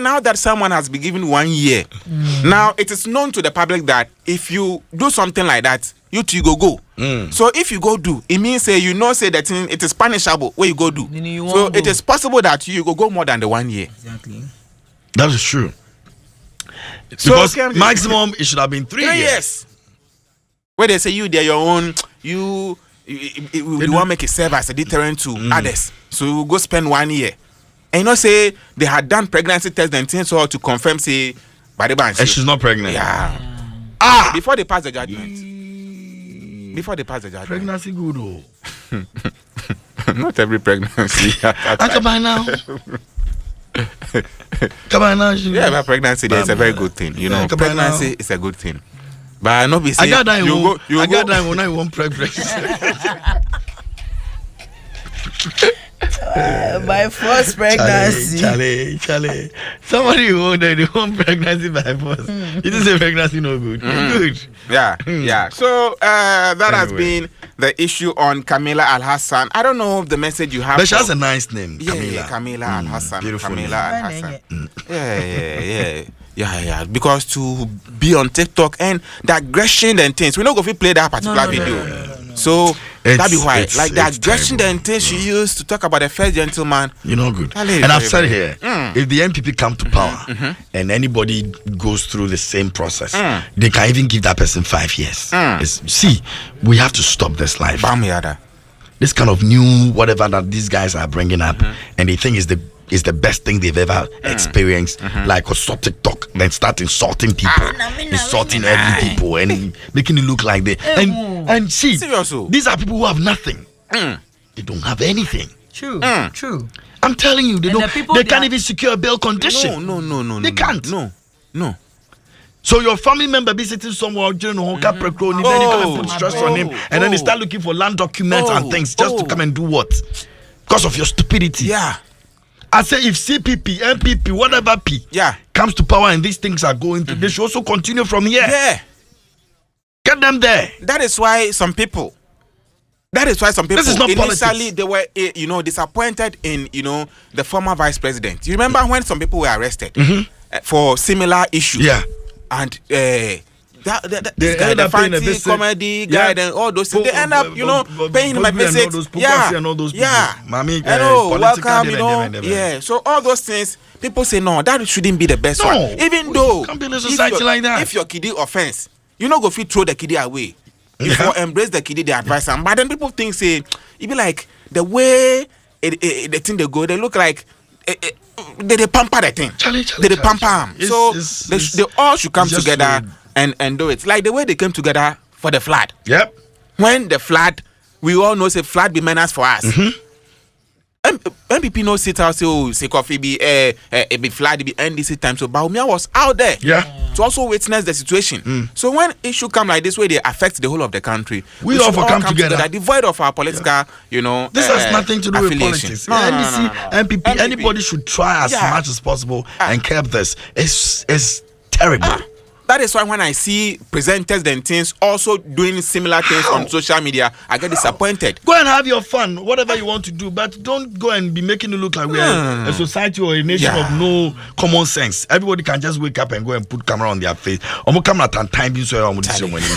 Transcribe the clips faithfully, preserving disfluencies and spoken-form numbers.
now that someone has been given one year, mm. now it is known to the public that if you do something like that, you too go go. Mm. So if you go do, it means say you know say that it is punishable where you go do. You so it go. Is possible that you go go more than the one year. Exactly. That is true. So because maximum it should have been three, three years. years. Where they say you they're your own, you you, you, you want to make it serve as a deterrent to mm. others. So you go spend one year. And you know say they had done pregnancy test and things so to confirm say by the bank. And she's not pregnant. Yeah. Ah, before they pass the judgment. Before they pass the judgment. Pregnancy good oh. Not every pregnancy. I come by now. Come on now. Yeah, but pregnancy is a very good thing. You know, yeah, pregnancy is a good thing. But I know be say I got that you go, you I go. got that when I want pregnancy. uh, my first pregnancy. Charlie, Charlie, Charlie. Somebody who wanted the one pregnancy by force. Mm. You just say pregnancy no good. Mm. Good. Yeah, yeah. So uh, that anyway. has been the issue on Camila Al-Hassan. I don't know if the message you have. But she has a nice name, yeah, Camila. Yeah, Camila mm, Al-Hassan. Beautiful Camila name. Al-Hassan. Mm. Yeah, yeah, yeah. Yeah, yeah, because to be on TikTok and the aggression and things, we're not going to play that particular no, no, video. No, no, no, no. So that'd be why, like the aggression terrible. and things she used to talk about the first gentleman. You know, good. And I've said here, mm. if the N P P come to power mm-hmm. and anybody goes through the same process, mm. they can even give that person five years. Mm. See, we have to stop this life. Bam yada. This kind of new whatever that these guys are bringing up, mm-hmm. and they think is the is the best thing they've ever mm. experienced. Mm-hmm. Like or stop TikTok, then start insulting people, ah, insulting every people, and making it look like they and and see, Seriously? These are people who have nothing. Mm. They don't have anything. True, mm. true. I'm telling you, they and don't. The they they can't are... even secure a bail condition. No, no, no, no. They no, can't. No, no. So your family member be sitting somewhere during mm-hmm. oh, then you come and put stress oh, on him, and oh, then they start looking for land documents oh, and things just oh. to come and do what? Because of your stupidity. Yeah. I say if C P P, M P P, whatever P yeah. comes to power and these things are going through, mm-hmm. they should also continue from here. Yeah. Get them there. That is why some people, that is why some people this is not initially politics. They were, you know, disappointed in, you know, the former vice president. You remember when some people were arrested mm-hmm. for similar issues? Yeah. And uh, that, that, that this guy, the fancy comedy guy, yeah. and all those things, they end up, you know, paying him a visit. Yeah, and all those yeah. Mommy, uh, hello, welcome, you know, them, them, them. yeah. So all those things, people say no, that shouldn't be the best no. one. Even though, can't be in a society like that. If your kiddie offense, you know, go fit throw the kiddie away. If yeah. you embrace the kiddie, they advise them. But then people think say, it be like the way it, it, it, the thing they go, they look like. It, it, they, they pamper the thing. Charlie, Charlie, they, they pamper them. So it's, they, it's, they all should come together weird. and, and do it. Like the way they came together for the flood. Yep. When the flood, we all know say flood be menace for us. Mm-hmm. M P P no sit out say oh say coffee be eh uh, uh, be flood be end this time. So Bawumia was out there. Yeah. To also witness the situation. Mm. So when issue come like this way, they affect the whole of the country. We, we all come, come together. together, devoid of our political, yeah. you know. This uh, has nothing to do with politics. No, N D C, no, no, no, no. M P P, M P P, anybody should try as yeah. much as possible uh, and curb this. It's it's terrible. Uh, That is why when I see presenters and things also doing similar things How? on social media, I get disappointed. Go and have your fun, whatever you want to do, but don't go and be making it look like we're mm. a society or a nation yeah. of no common sense. Everybody can just wake up and go and put camera on their face. Omo camera tan time being so I'm this one.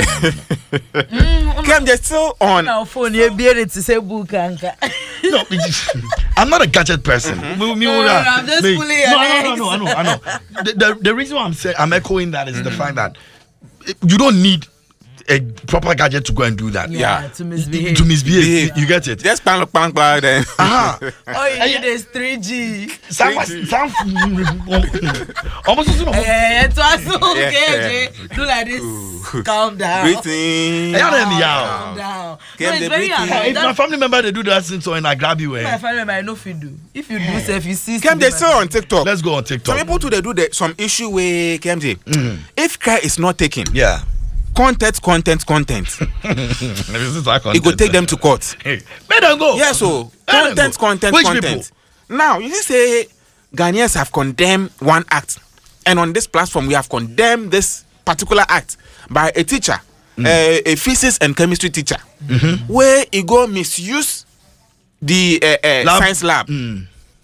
Come just so on. Now phone you be able to say book anka. No, I'm not a gadget person. Mm-hmm. no, no, no, I'm just me, fully no, no, no, no, I know, I know. The, the, the reason why I'm saying I'm echoing that is mm-hmm. the fact that you don't need a proper gadget to go and do that. Yeah, yeah. to misbehave. To misbehave, yeah. You get it. Just pan pan pan then. Uh-huh. Oh, you need is three G. Some, some, almost as yeah, it was okay. Do like this. Ooh. Calm down. Breathing. Calm down. Calm down. No, it's very hard. If my family member they do that since so and I grab you, eh? My family member I know if you do. If you do, say if you see. Come they say on TikTok. Let's go on TikTok. Some people too they do the, some issue where K M J. Mm. If care is not taken. Yeah. Content, content, content. It go take them to court. Hey, let them go. Yeah, so content, content, Which content. People? Now you say Ghanaians have condemned one act, and on this platform we have condemned this particular act by a teacher, mm. uh, a physics and chemistry teacher, mm-hmm. where he go misuse the uh, uh, lab. science lab. Mm.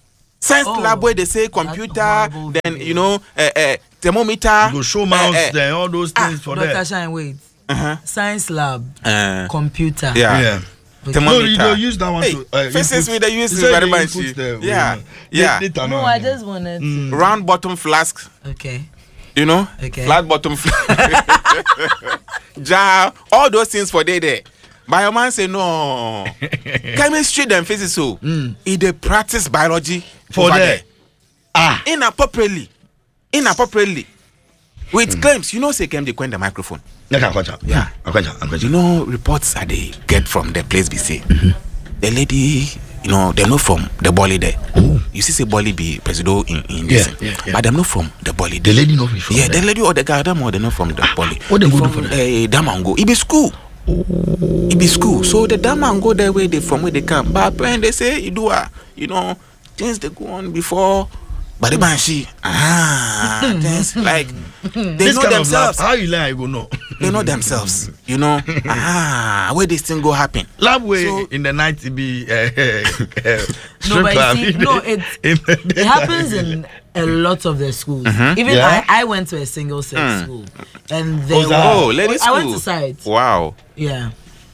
Science Oh, lab where they say computer, horrible then video. you know, uh, uh, thermometer. You go show mouse uh, uh, then all those things for Doctor that. Shine, wait. Uh-huh. Science lab, Uh, computer. yeah. Yeah. Okay. No, Thermometer. you don't use that one Hey, to uh, physics input- with the use you is say very you much. input the- Yeah, you know, yeah. data, data, No, no, I no. just wanted to. Round bottom flask, Okay. you know, Okay. flat bottom flask, jar, all those things for day there. But your man say no. Chemistry and physics, so Mm. if they practice biology For over there. there Ah. inappropriately, inappropriately with claims, you know, say came they coin the microphone. Yeah, Akwacha. Yeah. Akwacha, Akwacha. You know, reports that they get from the place we say. The lady, you know, they're not from the Bolly there. You see, say Bolly be presido in, in Yeah, this, yeah, yeah. but they're not from the Bolly. The lady not from Yeah, there. the lady or the guy, them or they're not from the Bolly. What they go do from for that? uh, Damango. It be school. It be school. So the Damango there where they from where they come. But when they say you do, uh, you know, things they go on before. But the banshee, ah, things like they This know kind themselves. of lab, how you learn, I go know. They know themselves. You know, ah, where this thing go happen. Lab way So- in the night it be uh, uh, No, but club. you see, no, it In the it daytime. happens in a lot of the schools. Even Yeah. I, I went to a single sex school, and there Oh, that- were- Oh, ladies I went school. to science. Wow. Yeah,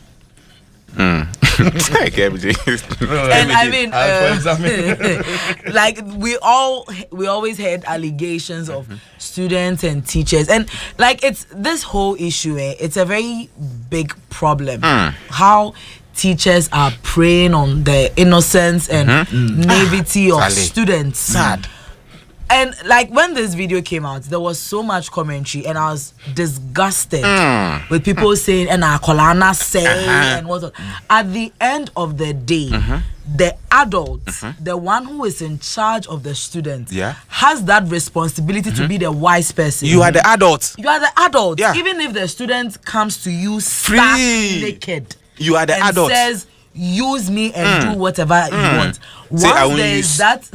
And and I mean, I for uh, examine. like we all we always had allegations of students and teachers, and like it's this whole issue. Eh, it's a very big problem. How teachers are preying on the innocence and naivety of Charlie. students. Sad. And like when this video came out, there was so much commentary, and I was disgusted with people saying, "And Akolana say," and what. At the end of the day, the adult, the one who is in charge of the student, Yeah. has that responsibility to be the wise person. You are the adult. You are the adult. Yeah. Even if the student comes to you stark Free. naked, You are the and adult. says, "Use me and do whatever you want." Say, "I Once won't there use." is that,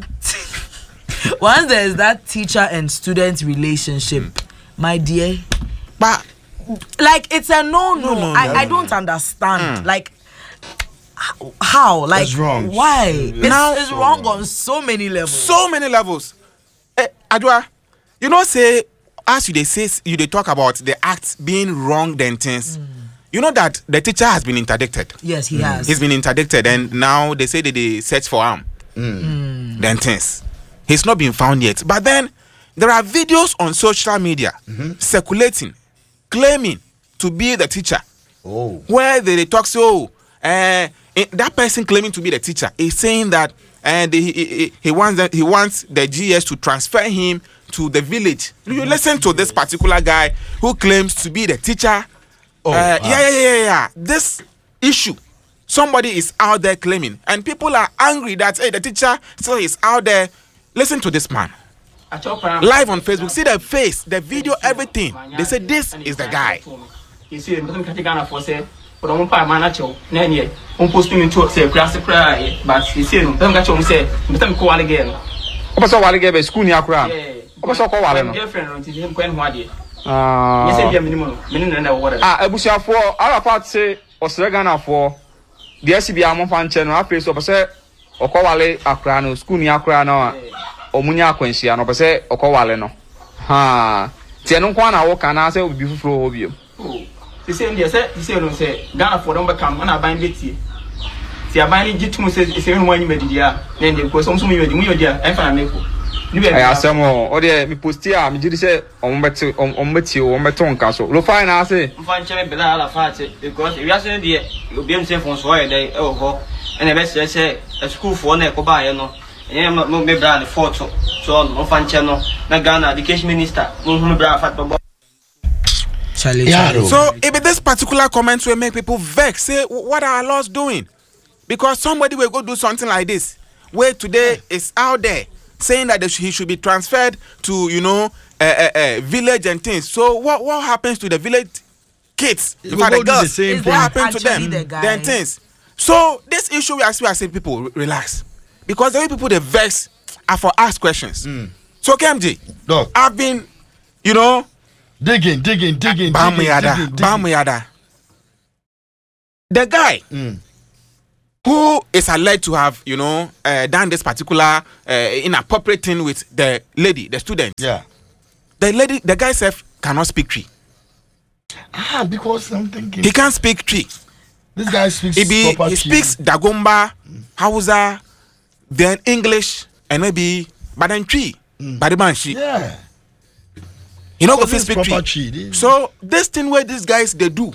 once there is that teacher and student relationship, my dear, But like it's a no no. No, no, I, no, I no, don't understand. Like h- how? Like That's wrong. why? It's, Now- it's wrong on so many levels. so many levels. Eh, Adwa, you know, say as you they say you they talk about the act being wrong, then things. You know that the teacher has been interdicted. Yes, he has. He's been interdicted, and now they say that they search for him. Then things. He's not been found yet. But then there are videos on social media circulating, claiming to be the teacher. Oh. Where they, they talk so uh, that person claiming to be the teacher is saying that and he, he, he wants that he wants the G S to transfer him to the village. You listen to this particular guy who claims to be the teacher. Oh, uh, wow. yeah, yeah, yeah, yeah. This issue, somebody is out there claiming, and people are angry that hey, the teacher still is out there. Listen to this man live on Facebook. See the face, the video, everything. They say this is the guy. You see, I'm going to Ghana for say, but I'm part manager. Nanny, I'm posting into say class prayer, but you see, I'm going to say, I'm call again. Opa so wale gebe school ni akura. Yeah. Opa so ko wale no. Girlfriend, until him when what day. Ah. You say, be a minimum, minimum and water. Ah, ebusiafo, ala part say osere Ghana for. The S B A mo fan che no afi so pese okowale akura no school ni akura no. Omunya akwansia no pese okowale no. Ha. Tie no kwa na wo kana say obi fufuro ho biem. Oh. You say, you say, you say, you say, Ghana for don't become when I buy Betty. See, I buy it to say, it's even when you made the year, then they go some some you do, dear, I find a make. Ay asem o, o de mi posti a mi jidi say ombeti ombeti o ombeto nka so. Lo fine na say. I'm fine, check me ala fat because if you are saying the you be himself on so there, oh, and the best say a school for na ko buy no. And I'm me brand photo. So on fan channel, na Ghana education minister, mo mo brand fat bobo. Charlie, Yeah, Charlie. though. So if this particular comments will make people vex, say what are our laws doing? Because somebody will go do something like this, where today is out there saying that they should, he should be transferred to you know a uh, uh, uh, village and things. So what what happens to the village kids? You In go fact, the do the girls, same Is thing. what that happened to them? actually the guy? Then things. So this issue we actually are saying people re- relax because the way people they vex are for ask questions. So K M G, Dog. I've been, you know. Digging, digging, digging, digging, Bamuyada, digging, digging. Bamuyada. The guy, Mm. who is alleged to have, you know, uh, done this particular uh, inappropriate thing with the lady, the student. Yeah. The lady, the guy self cannot speak Twi. Ah, because I'm thinking He can't speak Twi. this guy speaks He be proper he Twi. speaks Dagomba, Hausa, then English, and maybe but then Twi, Badibanshi. Yeah. You know, So go fit this speak proper Twi. Twi. So this thing where these guys they do,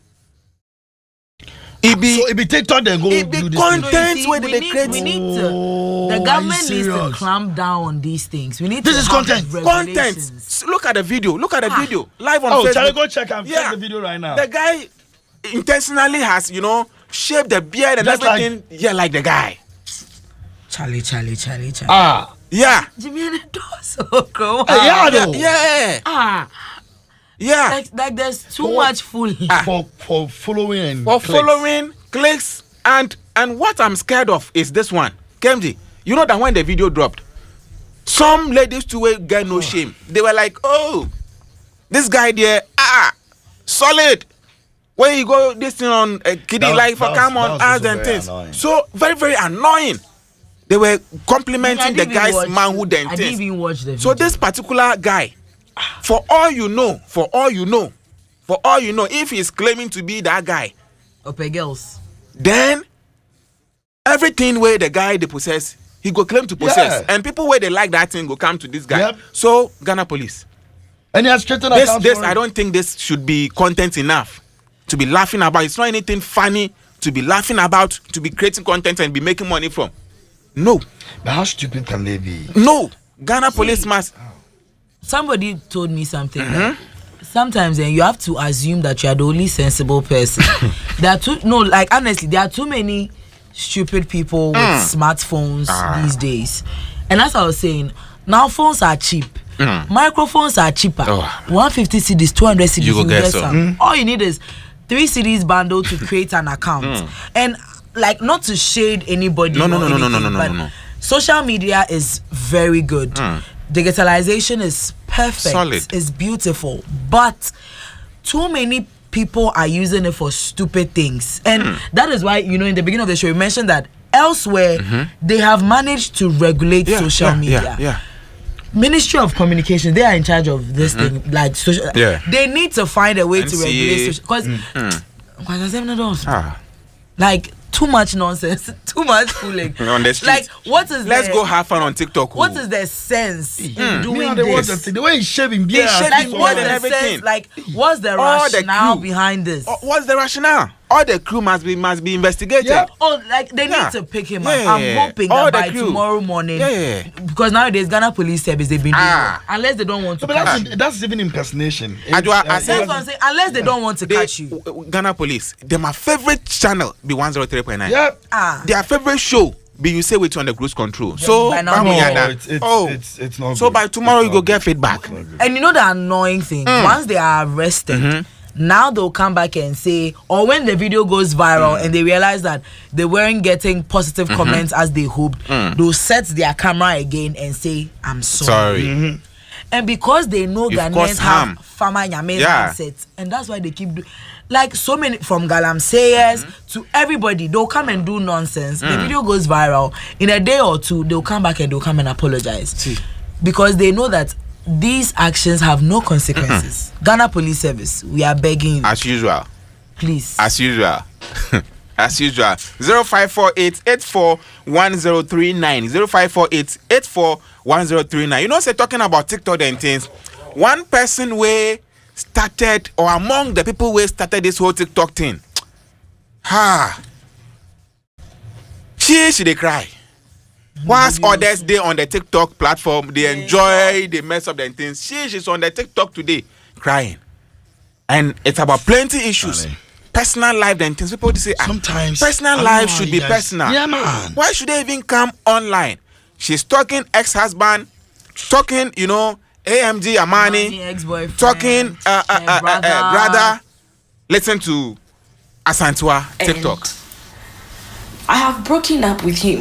it be So it be TikTok then go it be do this content. thing. Thanks See, where we they need, create- we need to. Oh, The are government you needs to serious? clamp down on these things. We need This to is have content. content. regulations. S- Look at the video. Look at the Ah. video live on Oh, Facebook. Charlie, go check and Yeah. check the video right now. The guy intentionally has, you know, shaved the beard and Just like- everything. yeah, like the guy. Charlie, Charlie, Charlie, Charlie. Ah. Yeah. Jimmy and the door so come Hey, yeah, on. though. Yeah. Ah, Yeah. like, like there's too For what? much fooling. Ah. For for following and For clicks. following clicks and and what I'm scared of is this one. Kemji, you know that when the video dropped, some ladies too will get no shame. They were like, oh, this guy there, ah, solid. When you go this thing on uh, kiddie That was- like for that was- come that on was ads also and very things. annoying. So very, very annoying. They were complimenting I the didn't even guy's watch- manhood and I didn't things. even watch the video. So this particular guy, for all you know, for all you know, for all you know, if he's claiming to be that guy, Ope girls. then everything where the guy they possess, he go claim to possess, Yeah. and people where they like that thing go come to this guy. Yep. So Ghana police, And he has straightened this accounts this for I it. don't think this should be content enough to be laughing about. It's not anything funny to be laughing about, to be creating content and be making money from. No, But how stupid can they be? no. Ghana police must. Somebody told me something. That sometimes then you have to assume that you are the only sensible person. There are too no, like honestly, there are too many stupid people with smartphones these days. And as I was saying, now phones are cheap. Microphones are cheaper. Oh. one hundred fifty C Ds, two hundred C Ds. You go get get some. some. All you need is three C Ds bundle to create an account. And like not to shade anybody. No, no, or no, no, no, anything, no, no, but no, no. social media is very good. Digitalization is perfect. Solid. It's beautiful. But too many people are using it for stupid things. And that is why, you know, in the beginning of the show, we mentioned that elsewhere, they have managed to regulate Yeah, social yeah, media. yeah, yeah. Ministry of Communication, they are in charge of this thing, like social. Yeah. They need to find a way M to C A. regulate social. Because, Ah. like, too much nonsense, too much fooling. On the street. Like, what is Let's the, go have fun on TikTok. What oh. is the sense in Me, doing I don't want this? the thing. The way he's shaving beard. He's and shaving so Like, what's on. and the everything. sense? Like, what's the All the rationale crew. behind this? Oh, what's the rationale? All the crew must be must be investigated. Yeah. Oh, like they Yeah. need to pick him Yeah, up. yeah, I'm yeah. hoping All that the by crew. tomorrow morning, Yeah, yeah, because nowadays Ghana Police Service they've been doing Ah. it. Unless they don't want to No, but catch you. that's, that's even impersonation. Adwa, It's, uh, I said- That's what I'm saying. Unless they don't want to They- catch you. w- w- Ghana police, they my favorite channel be one oh three point nine. Yeah. Ah. Their favorite show be you say with on the cruise control. So by now bam, no, yeah, No, that. it's, it's, oh, it's, it's not so good. by tomorrow It's you not go good. get feedback. It's not good. And you know the annoying thing, once they are arrested, now they'll come back and say, or when the video goes viral and they realize that they weren't getting positive comments as they hoped, they'll set their camera again and say, I'm sorry. Sorry. And because they know You've Ghanaians caused harm. have farmer nyame Yeah. mindset, and that's why they keep do like so many from galamseyers to everybody, they'll come and do nonsense. The video goes viral. In a day or two, they'll come back and they'll come and apologize. See. Because they know that these actions have no consequences. Ghana Police Service, we are begging you, As usual. please. As usual. As usual. zero five four eight eight four one zero three nine. zero five four eight eight four one zero three nine. You know, say talking about TikTok and things. One person way started, or among the people who started this whole TikTok thing. Ha. She she they cry. Whilst others they on the TikTok platform, they enjoy, they mess up their things. She she's on the TikTok today crying. And it's about plenty issues. Funny. Personal life and things. People say ah, Sometimes personal I life know, should be yes. personal. Yeah, man. Why should they even come online? She's talking ex-husband, talking, you know, A M G Amani, My ex-boyfriend, talking uh, uh, my uh, uh, uh, brother. Listen to Asantua TikTok. And I have broken up with him.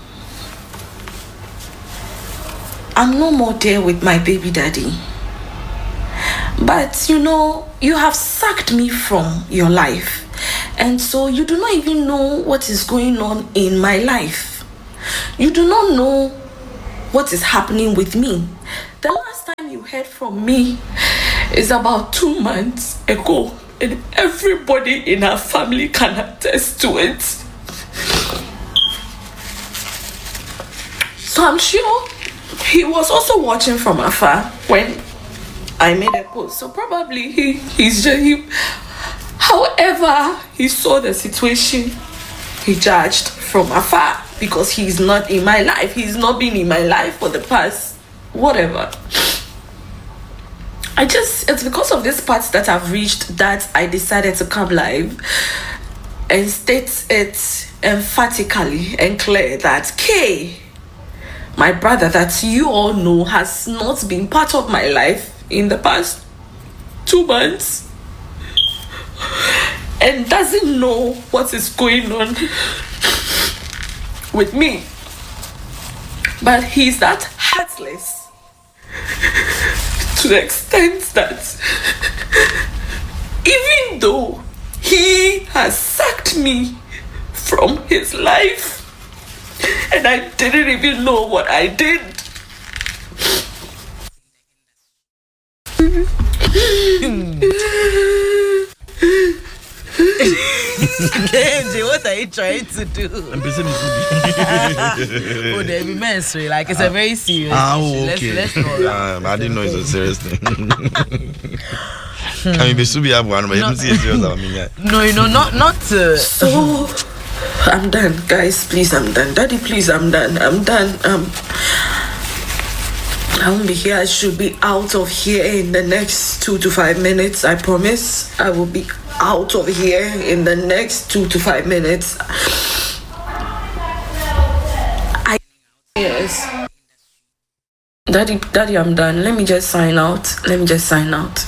I'm no more there with my baby daddy. But you know, you have sacked me from your life. And so you do not even know what is going on in my life. You do not know what is happening with me. The last time you heard from me is about two months ago, and everybody in our family can attest to it. So I'm sure he was also watching from afar when I made a post. So probably he he's just he, however he saw the situation, he judged from afar because he's not in my life. He's not been in my life for the past whatever. I just it's because of this part that I've reached that I decided to come live and state it emphatically and clear that K, my brother that you all know, has not been part of my life in the past two months and doesn't know what is going on with me. But he's that heartless to the extent that even though he has sacked me from his life and I didn't even know what I did. Kenji, what are you trying to do? I'm busy with Oh, there be menstrual. Like it's a very serious Ah, issue. okay. Let's, let's Yeah, I didn't know it's a serious thing. I mean, Besubi have one, but you don't see it serious. I mean, yeah. No, you know, not not. Uh, So I'm done, guys. Please, I'm done. Daddy, please, I'm done. I'm done. Um, I won't be here. I should be out of here in the next two to five minutes. I promise. I will be out of here in the next two to five minutes. I yes. Daddy, Daddy, I'm done. Let me just sign out. Let me just sign out.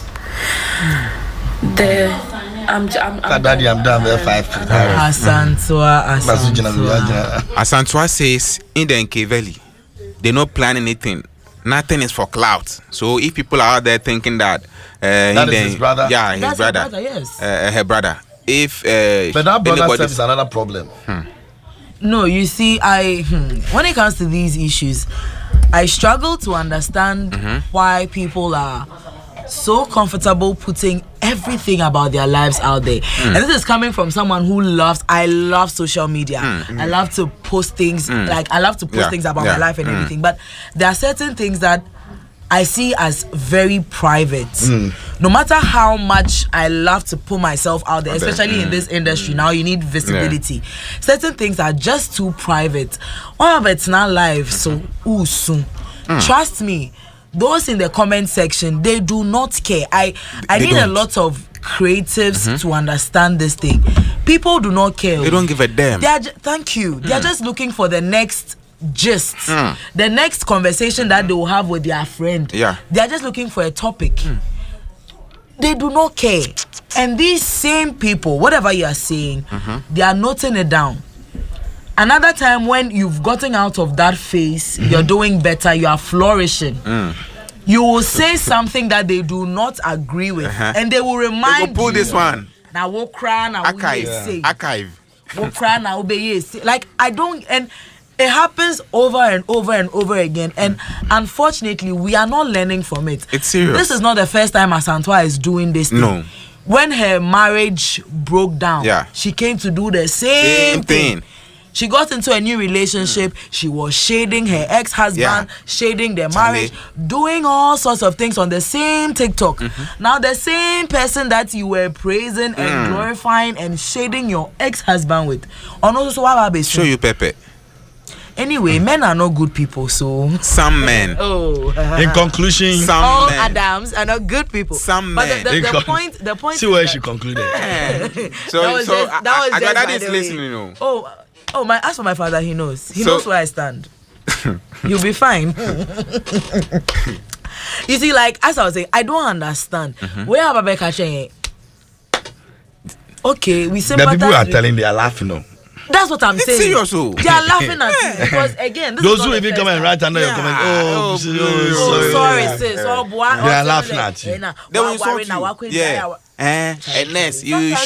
There. I'm, I'm, I'm Daddy, I'm done there five. Asantwa, Asantwa. Asantwa says in the Nke Valley, they don't plan anything. Nothing is for clout. So if people are out there thinking that, uh, that is his brother, yeah, his That's brother, her brother, yes. uh, her brother. If uh, but that brother anybody- is another problem. Hmm. No, you see, I hmm, when it comes to these issues, I struggle to understand Mm-hmm. why people are so comfortable putting everything about their lives out there. Mm. And this is coming from someone who loves, I love social media. Mm. I love to post things, Mm. like I love to post Yeah, things about yeah, my life and mm. everything. But there are certain things that I see as very private. Mm. No matter how much I love to put myself out there, Out there, especially in mm. this industry, now you need visibility. Certain things are just too private. One of it's not live, so ooh, soon. Mm. Trust me, those in the comment section, they do not care. I I They need a don't. lot of creatives Mhm. to understand this thing. People do not care. They don't give a damn. They are ju- thank you. They are Mm. just looking for the next gist, Mm. the next conversation that they will have with their friend. Yeah. They are just looking for a topic. They do not care. And these same people, whatever you are saying, Mhm. they are noting it down. Another time when you've gotten out of that phase, you're doing better, you are flourishing. Mm. You will say something that they do not agree with, Uh-huh. and they will remind They go pull you. this one. Now we'll cry, now we'll Archive. say. Archive. We'll cry, now we'll say. Like I don't, and it happens over and over and over again. And unfortunately, we are not learning from it. It's serious. This is not the first time Asantwa is doing this thing. No. When her marriage broke down, Yeah. she came to do the same, Same thing. thing. She got into a new relationship. She was shading her ex-husband, Yeah. shading their Charlie. marriage, doing all sorts of things on the same TikTok. Now the same person that you were praising and Mm. glorifying and shading your ex-husband with. On also what Show you Pepe. Anyway, men are not good people, so Some men. Oh. In conclusion, Some all men. Adams are not good people. Some but men. the, the, In the con- point, the point. see is where that- she concluded. So, that was so just, that was I, I, just that by is the way. listening, you know. Oh, oh, my. As for my father, he knows. He So- knows where I stand. You'll be fine. You see, like as I was saying, I don't understand. Where have I been? Okay, we The sympathize. people are with- telling they are laughing. No. That's what I'm It's saying. serious, oh. They are laughing at you because again, this Those is who not the even first come and time. write under your Yeah. comment, Oh, oh, oh, please. Oh, sorry. sorry, Yeah. sis. Oh, boy. They are Oh, laughing sorry. at you. Eh, nah. They will Wa- insult worry now, wa- you. quit Yeah. there. Eh, and next, you Sometimes Sean.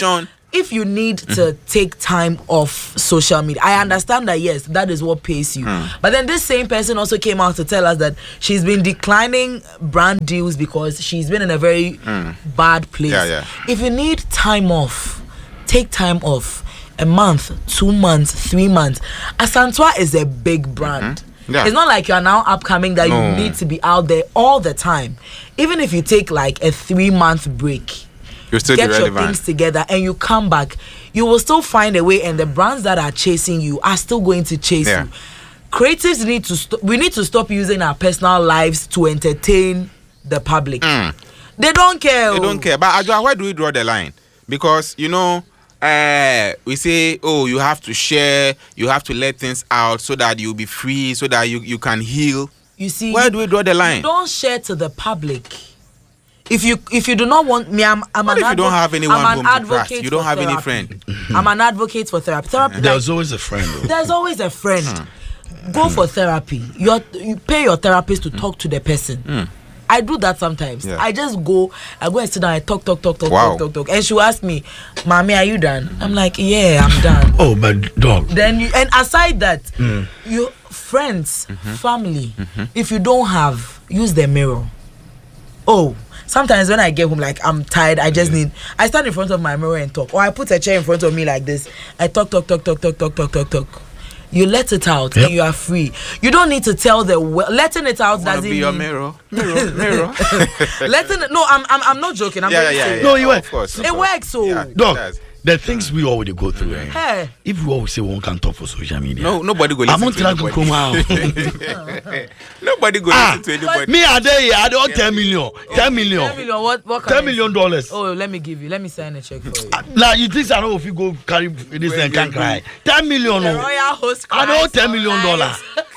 if you need to take time off social media, I understand that, yes, that is what pays you. Mm. But then this same person also came out to tell us that she's been declining brand deals because she's been in a very mm. bad place. Yeah, yeah. If you need time off, take time off. A month, two months, three months. Asantua is a big brand. Mm-hmm. Yeah. It's not like you are now upcoming that no. you need to be out there all the time. Even if you take like a three month break, you still get your things together and you come back, you will still find a way, and the brands that are chasing you are still going to chase yeah. you. Creatives need to st- we need to stop using our personal lives to entertain the public. Mm. They don't care. They don't care. But Ajwa, where do we draw the line? Because you know, uh, we say, oh, you have to share, you have to let things out so that you'll be free, so that you, you can heal. You see, where do we draw the line? You don't share to the public. If you if you do not want me, I'm, I'm what an if you don't have anyone I'm an home to trust? advocate You don't have therapy. any friend. I'm an advocate for therapy. Therapy. There's like, always a friend. Though. There's always a friend. Mm. Go for therapy. You you pay your therapist to mm. talk to the person. Mm. I do that sometimes. Yeah. I just go, I go and sit down, I talk, talk, talk, talk, wow. talk, talk, talk. And she'll ask me, Mommy, are you done? I'm like, yeah, I'm done. Oh, but dog. Then you, and aside that, mm. you friends, mm-hmm. family, mm-hmm. if you don't have, use the mirror. Oh, sometimes when I get home, like I'm tired, I just yeah. need, I stand in front of my mirror and talk. Or I put a chair in front of me like this. I talk, talk, talk, talk, talk, talk, talk, talk, talk. You let it out yep. and you are free. You don't need to tell the world. Letting it out doesn't be your mean mirror, mirror, mirror. Letting it, no, I'm, I'm, I'm not joking. I'm yeah, very yeah, serious. yeah, no, you oh, are. Of course, it works. So, yeah, dog. The things we already go through. Eh? Hey. If we always say one can talk for social media, no, nobody go listen to anybody. Nobody go ah, listen to anybody. Me, I dey, I don't ten million, ten million, ten million. What? What? Ten million dollars. Oh, let me give you. Let me sign a check for you. Uh, now you think I know if you go carry this and can't cry. Ten million. The royal host. I don't ten million dollars.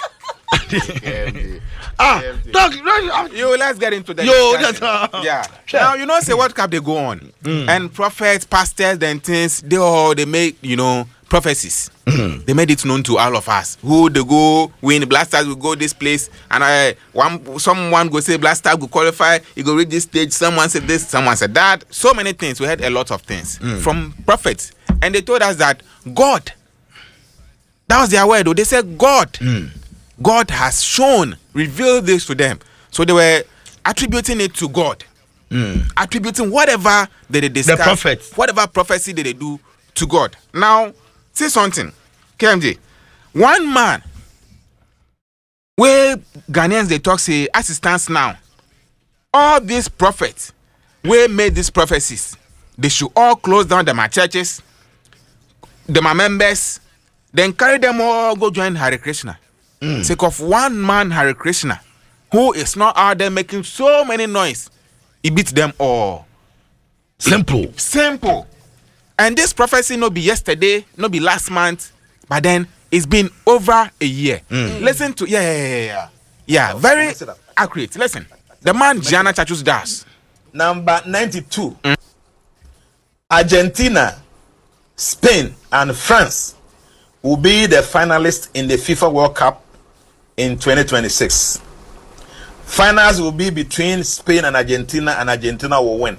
Ah, talk, yo, let's get into that. Yo, that's, uh, yeah. Sure. Now you know, say what cap they go on, mm. and prophets, pastors, and things. They all they make you know prophecies. Mm. They made it known to all of us. Who they go win? Blasters will go this place, and I one someone go say Blaster will qualify. You go reach this stage. Someone said this, someone said that. So many things. We had a lot of things mm. from prophets, and they told us that God. That was their word. Though. They said God. Mm. God has shown, revealed this to them. So they were attributing it to God. Mm. Attributing whatever that they discuss, the prophet. Whatever prophecy that they do to God. Now, say something. K M J, one man, where Ghanaians, they talk, say, as it stands now, all these prophets, where made these prophecies, they should all close down them churches, them members, then carry them all, go join Hare Krishna. Mm. Sake of one man, Hare Krishna, who is not out there making so many noise, he beats them all. Simple. Simple. And this prophecy no be yesterday, no be last month, but then it's been over a year. Mm. Listen to, yeah, yeah, yeah, yeah. Yeah, oh, very accurate. Listen, the man Gianna Chachus does. Number ninety-two. Mm. Argentina, Spain, and France will be the finalists in the FIFA World Cup in twenty twenty-six. Finals will be between Spain and Argentina, and Argentina will win.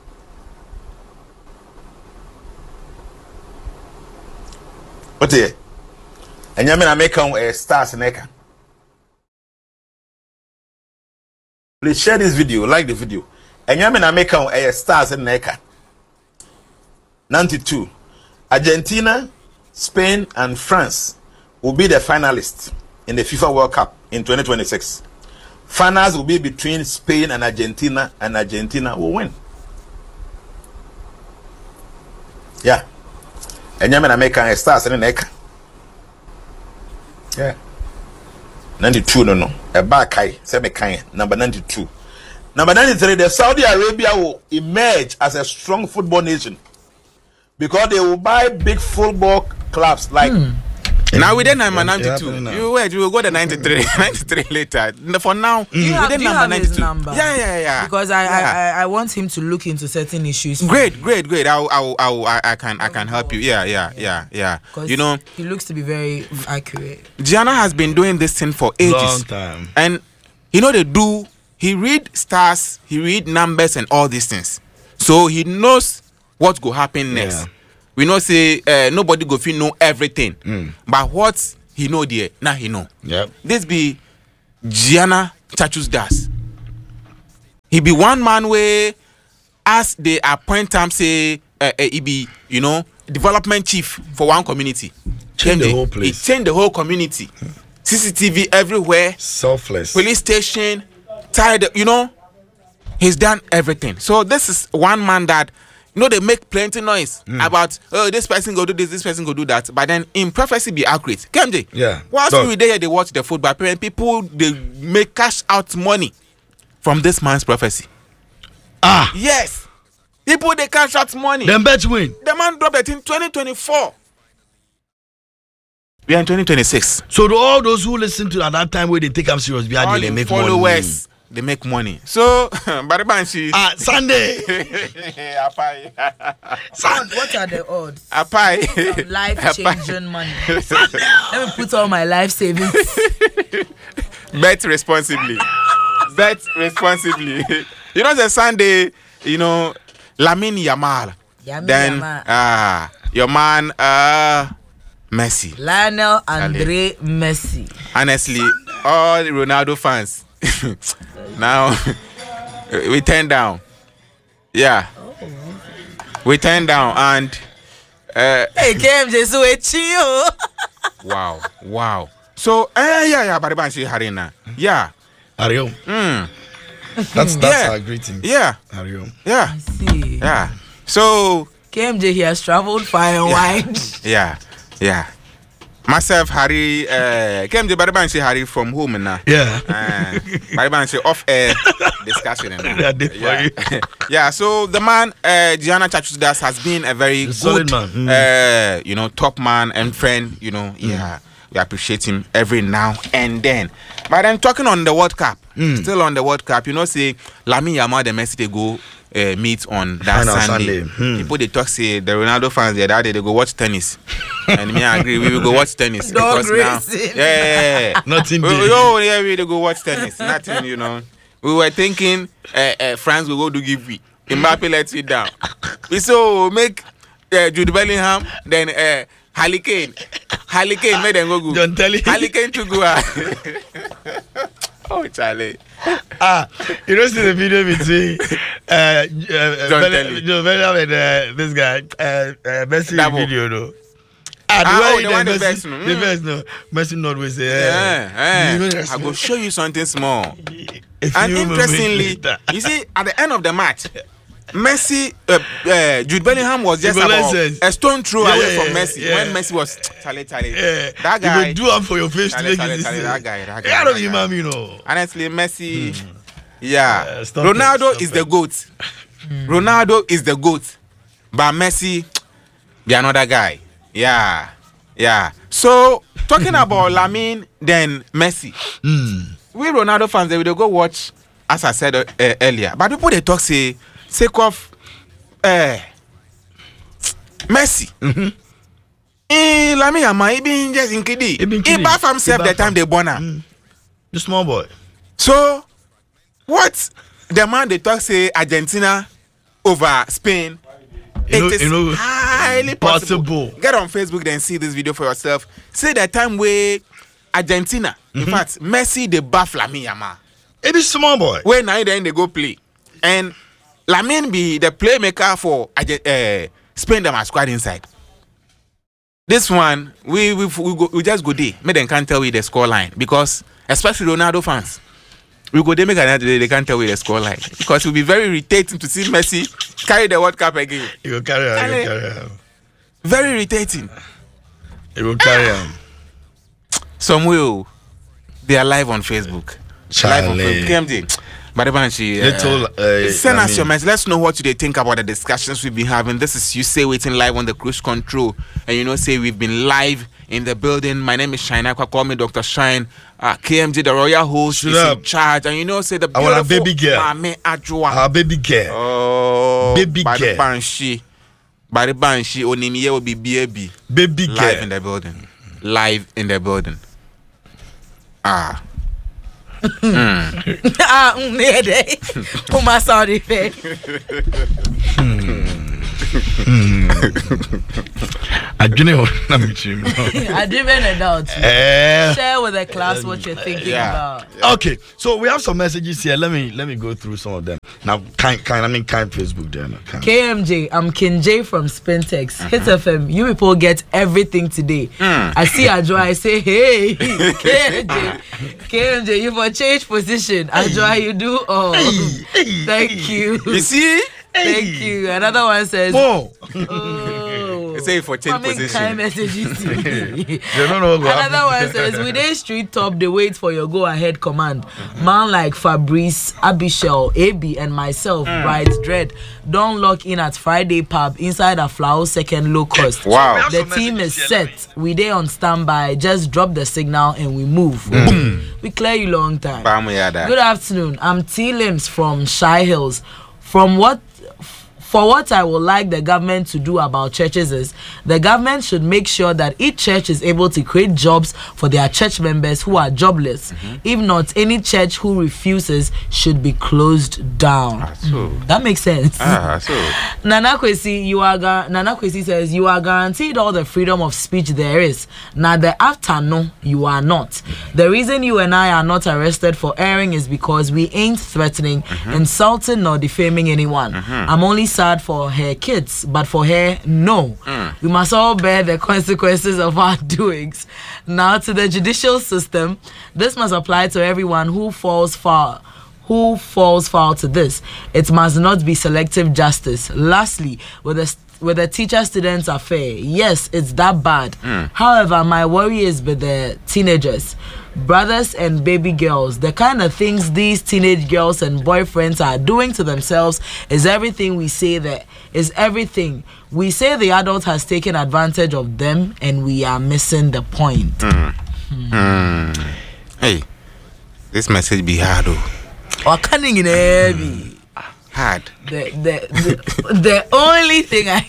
What is it? And you mean I make a stars in Eka? Please share this video, like the video. And you mean I make a stars in Eka? ninety-two. Argentina, Spain, and France will be the finalists in the FIFA World Cup in twenty twenty-six. Finals will be between Spain and Argentina, and Argentina will win. Yeah. And you're American stars in Eka. Yeah. ninety-two, no, no. A back high, seven kind, number ninety-two. Number ninety-three, the Saudi Arabia will emerge as a strong football nation because they will buy big football clubs like. Hmm. Now we did number ninety-two. You wait, you will go to ninety-three, ninety-three later. For now, do you we have, did do you number have ninety-two. his number? Yeah, yeah, yeah. Because I, yeah. I, I, I want him to look into certain issues. Great, great, great. I'll, I'll, I'll, I, I can, I can help you. Yeah, yeah, yeah, yeah. You know, he looks to be very accurate. Gianna has been doing this thing for ages. Long time. And you know they do. He read stars, he read numbers, and all these things. So he knows what will happen next. Yeah. we know say uh, nobody go fit know everything. Mm. But what he know there, now he know. Yep. This be Gianna Chachus Das. He be one man where as they appoint him say uh, uh, he be, you know, development chief for one community. Change the He- whole place. He changed the whole community. C C T V everywhere. Selfless. Police station, tired, you know, he's done everything. So this is one man that, you know, they make plenty noise Mm. about, oh, this person go do this, this person go do that, but then in prophecy be accurate. K M J, Yeah. whilst Dog. we there, they watch the football, and people they make cash out money from this man's prophecy. Ah. Yes, people they cash out money. Them bet win. The man dropped it in twenty twenty-four. We are in twenty twenty-six. So to all those who listen to at that time where they take them serious, behind All they the make followers, they make money. So, Baribanshi. money. Ah, Sunday. Apai. What are the odds? Apai. Life changing money. Let me put all my life savings. Bet responsibly. Bet responsibly. You know, the Sunday, you know, Lamine Yamal. Lamine then, Yamal. ah, your man, uh, Messi. Lionel Andre Messi. Honestly, all the Ronaldo fans, now, we turn down. Yeah. We turn down and, uh, Hey, K M J, so it's you. wow, wow. So, uh, yeah, yeah, Baribanshi Harina. Yeah. Ariel. Mm. That's that's Yeah. our greeting. Yeah. Ariel. Yeah. See, Yeah. So, K M J he has traveled far and wide. yeah. Yeah. Myself, Harry, uh, came to Baribanshi Harry from home now. Yeah. Uh, Baribanshi off air discussion. And Yeah, they for yeah. you. Yeah, so the man, uh, Gianna Chachus Das, has been a very A good, solid man. Mm. uh, you know, top man and friend, you know, yeah. We appreciate him every now and then. But then talking on the World Cup, Mm. still on the World Cup, you know, say, Lamine Yamal, the Messi, they go uh, meet on that Final Sunday. Sunday. Hmm. People, they talk, say, the Ronaldo fans, the other day, they go watch tennis. And me, I agree, we will go watch tennis. Dog because now, racing. yeah, yeah, yeah. Nothing We- big. we- Yo, yeah, we they go watch tennis. Nothing, you know. We were thinking uh, uh, France will go to give we. Mbappe lets it down. We so make uh, Jude Bellingham, then uh, Harry Kane. Harry Kane made them go good. Don't tell him. Harry Kane to go out. Oh, Charlie. Ah, you don't see the video between uh, uh, Don't Bell- tell me. no, Bellingham and uh, this guy, uh, uh, Messi Double. video, though. Ah, Ah, way oh, the that one the Messi- best, no? The Mm. best, no. Messi not always say, Yeah, eh, you know yeah. that's- I go show you something small. a few And moments interestingly, later. you see, at the end of the match, Messi, uh, uh, Jude Bellingham was just about Evanescence. a stone throw Yeah, away yeah, from yeah, Messi yeah. when Messi was Charlie, Charlie. Yeah, That you guy. go do up for your face to Charlie, make Charlie, it Charlie, this that thing. guy, that guy, Yeah, I don't that even guy. mind, you know. Honestly, Messi, yeah. Uh, stop it, Ronaldo stop is it. the GOAT. Ronaldo is the GOAT. But Messi, the another guy. Yeah, yeah. So, talking about Lamine, then Messi. Mm. We Ronaldo fans, they will go watch, as I said uh, uh, earlier. But people, they talk, say, sake of uh, Messi. Mm-hmm. Eh, Lamine Yamal, he been just in Kidi. He been He kidding. bath himself He the bath time am. they born him. Mm. The small boy. So, what the man they talk say Argentina over Spain? You It know- is you know, highly possible. possible. Get on Facebook then see this video for yourself. Say the time where Argentina, in Mm-hmm. fact, Messi they buff Lamine Yamal. It is small boy. Where now then they go play, and Lamine be the playmaker for Arge- uh, Spain. Them are squad inside. This one we we we, go, we just go there. Make them can't tell you the score line because especially Ronaldo fans. We go there make another day, they can't tell you the score line because it will be very irritating to see Messi carry the World Cup again. You go carry him. You Carry- go carry him. Very irritating. You go carry him. Some will they are live on Facebook. Live on Charlie. Facebook. K M D. Baribanshi, Little, uh, send I us your mean- message. Let's know what you think about the discussions we've been having. This is You Say Waiting live on the Cruise Control. And you know, say we've been live in the building. My name is Shine. Call me Doctor Shine. Uh, K M G, the royal host, Shut is up. in charge. And you know, say the I want a beautiful baby girl. Mame Ajua. Our baby girl. Oh, Baby girl. Baribanshi. Baribanshi. Onimiye will be baby. Baby girl. Live in the building. Live in the building. Ah. Ah, mm, yeah, they. Put my sound effect. I didn't let me dream. I dream an adult. Eh. Share with the class what you're thinking Yeah. about. Okay, so we have some messages here. Let me let me go through some of them. Now, kind, kind, I mean, kind Facebook there. No, kind. K M J, I'm Kin J from Spintex. Hit F M, you people get everything today. I see Adjoa, I say, hey, K M J, K M J, you for change position. Adjoa, you do all. Thank you. You see? Thank you. Another one says, Whoa. oh. They say for change Coming kind position. messages to me. They don't know what Another one says, with a street top, they wait for your go ahead command. Man like Fabrice, Abishel, A B, and myself, Bright Dread, don't lock in at Friday Pub inside a flower second low cost. Wow. The team is set. We there on standby. Just drop the signal and we move. Boom. We clear you long time. Bam, yeah, that. Good afternoon. I'm T Lims from Shy Hills. From what For what I would like the government to do about churches is the government should make sure that each church is able to create jobs for their church members who are jobless. Mm-hmm. If not, any church who refuses should be closed down. Ah, so. That makes sense. Ah, so. Nana Kwesi, you are gu- Nana Kwesi says you are guaranteed all the freedom of speech there is. Now the afternoon you are not. The reason you and I are not arrested for airing is because we ain't threatening, mm-hmm. insulting, nor defaming anyone. Mm-hmm. I'm only sad for her kids, but for her, no. Mm. We must all bear the consequences of our doings. Now, to the judicial system, this must apply to everyone who falls foul. Who falls foul to this? It must not be selective justice. Lastly, with the with the teacher-students affair, yes, it's that bad. Mm. However, my worry is with the teenagers. Brothers and baby girls, the kind of things these teenage girls and boyfriends are doing to themselves is everything we say that is everything. We say the adult has taken advantage of them and we are missing the point. Mm. Mm. Mm. Hey, this message be hard though. Or cunning in heavy. Hard. The the the, the only thing I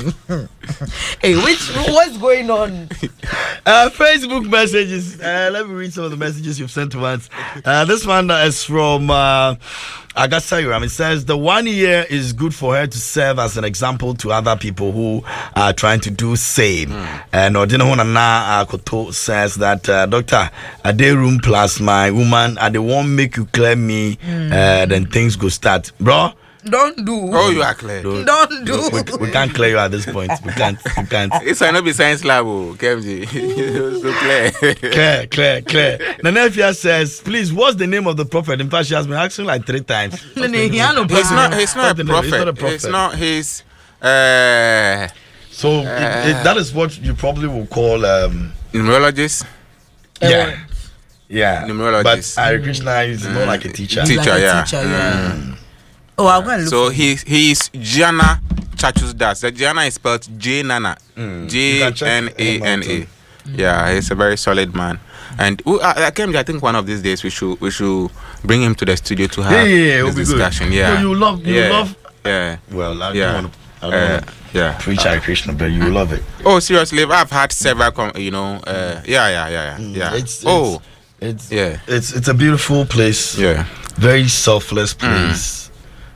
hey, which what's going on? Uh, Facebook messages. Uh, let me read some of the messages you've sent to us. Uh, this one is from uh, Agasa Yoram. It says the one year is good for her to serve as an example to other people who are trying to do same. Mm. And Odina Honana Koto says that uh, Doctor, a day room plus my woman, I they won't make you clear me. Mm. Uh, then things go start, bro. Don't do. Oh, you are clear. Don't, Don't do. We, we can't clear you at this point. We can't. We can't. It's not be science lab, K M G. So clear. Clear, clear, clear. Nanefia says, please, what's the name of the prophet? In fact, she has been asking like three times. No, no, he has no He's not. He's not, What's a the name? prophet. He's not a prophet. It's not his. Uh, So it, it, that is what you probably will call um, numerologist. Yeah. Yeah. Numerologist. But Hare Krishna is more like a teacher. Teacher, like a yeah. teacher, yeah. Mm. Oh, I'm going to look. So he he is Gianna Chachus Das. The Gianna is spelled J Nana. Mm. J N A N A. Yeah, he's a very solid man. And uh, I came. I think one of these days we should we should bring him to the studio to have Yeah, yeah, yeah, this it'll be discussion. good. Yeah, No, you love, you yeah. love. Yeah. Well, I Yeah. don't want to. I don't Uh, want to yeah. preach Hare Krishna, but you love it. Oh, seriously, I've had several. Com- you know. Uh, yeah, yeah, yeah, yeah. yeah. It's, it's, oh, it's yeah. It's it's a beautiful place. Yeah. Very selfless place. Mm.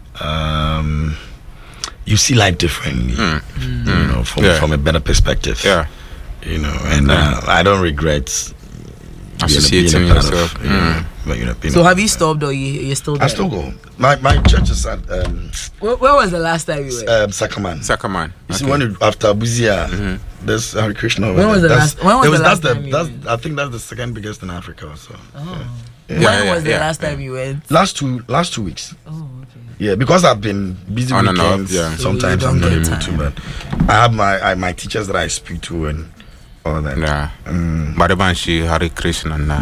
Um, you see life differently. Mm. You know, from Yeah. from a better perspective. Yeah. You know, and uh, I don't regret Associating being a part yourself. Of, you know, Mm. but, you know, being So a- have you stopped or you you still there? I still go. My my church is at um, Where, where was the last time you were? um Sakaman. Sakaman. You see, Okay. when you, after Buzia, Mhm. there's Hare Krishna. over When was there. the That's- last- when was there the last that's time you that's, went? I think that's the second biggest in Africa. Also. Oh. Yeah. When Yeah, was the yeah, last yeah. time you went? Last two last two weeks. Oh, okay. Yeah, because I've been busy On and off, weekends. yeah. Sometimes So you I'm not don't able get to, time. but I have my I, my teachers that I speak to and all that. Yeah. Mm. Badabanshi Hare Krishna na.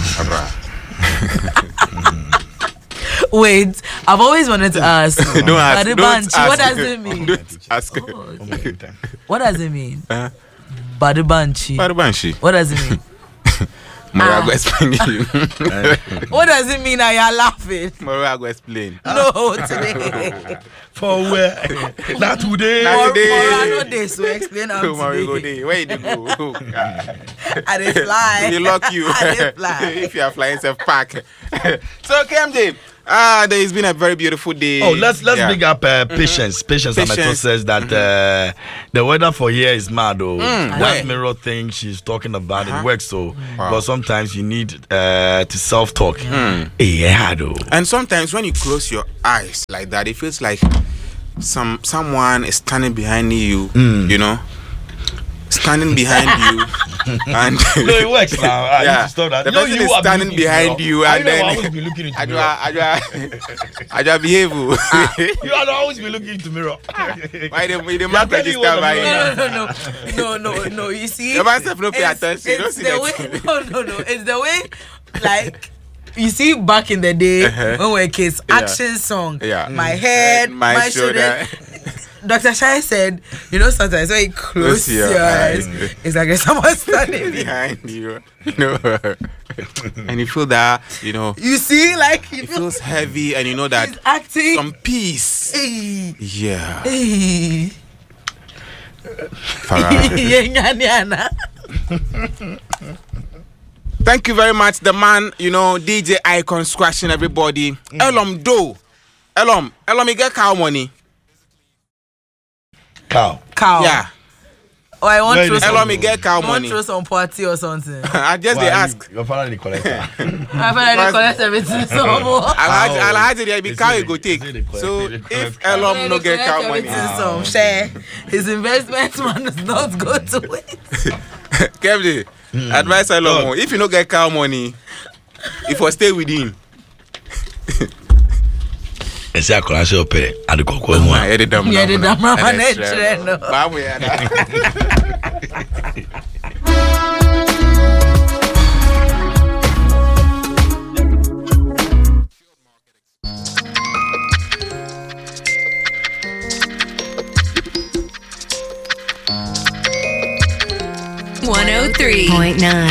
Wait, I've always wanted to ask. Don't ask. Don't Badibanchi, ask. what does it mean? Don't ask. Oh my God. What does it mean? Uh, Badibanchi. Badabanshi. What does it mean? Moro, Ah. I go explain you. What does it mean that you're laughing? Moro, I go explain. No, today. For where? Not today. Not Or, today. or I know this, so explain how Tomorrow you go today. there. Where you dey go? I did fly. They lock you. I did fly. If you are flying, self pack. So K M J, Ah, there has been a very beautiful day. Oh, let's let's yeah. big up uh, patience. Mm-hmm. Patience, Patience. Ameto says that mm-hmm. uh, the weather for here is mad. Oh, mm, that mirror thing she's talking about uh-huh. it works. So, wow. but sometimes you need uh, to self-talk. Mm. Yeah, though. And sometimes when you close your eyes like that, it feels like some someone is standing behind you. Mm. You know. Standing behind you, and no, it works now. I yeah, need to stop that. The you person is standing behind you, I and know, then I always be looking into I do, mirror. I do, I do behave. Ah, you will always be looking into mirror. Why the why the man register by? No, no, no, no, no, no, no. You see, the man self no pay attention. It's, it's the way. No, no, no. It's the way, like. You see, back in the day uh-huh. when we were kids, action yeah. song, yeah. my head, my, my shoulder. shoulder. Doctor Shai said, you know, sometimes when you close your, your eyes, eyes, it's like there's someone standing behind you. You know, and you feel that, you know. You see, like, you it feel feels heavy, and you know that he's acting. Some peace. Hey. Yeah. Hey. Thank you very much, the man, you know, D J Icon scratching everybody. Mm. Elom do. Elom. Elom, you get cow money. Cow. Cow. Yeah. Oh, I want to Elom, you get cow money. money. I want to some party or something. I just they ask. Your father the collector. My father the collect everything. So I'll have to be cow you go take. So if Elom no get cow money, some share his investment man is not go to it. Kevin. Mm. Advice I love more. If you don't get cow money, if you stay with him. Ese akola se opere adikoko mu. Ya de dam. Ya de dam.